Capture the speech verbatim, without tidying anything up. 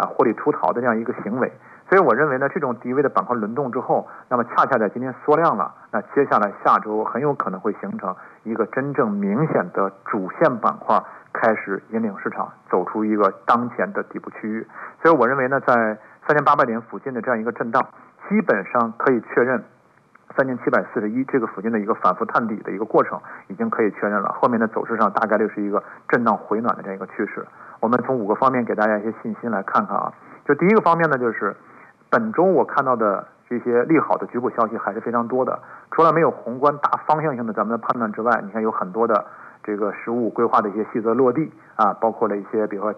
啊获利出逃的这样一个行为。所以我认为呢，这种低位的板块轮动之后，那么恰恰在今天缩量了，那接下来下周很有可能会形成一个真正明显的主线板块开始引领市场走出一个当前的底部区域。所以我认为呢，在三千八百点附近的这样一个震荡，基本上可以确认三千七百四十一这个附近的一个反复探底的一个过程已经可以确认了，后面的走势上大概率是一个震荡回暖的这样一个趋势。我们从五个方面给大家一些信心来看看啊。就第一个方面呢，就是本周我看到的这些利好的局部消息还是非常多的，除了没有宏观大方向性的咱们的判断之外，你看有很多的这个实务规划的一些细则落地啊，包括了一些比如说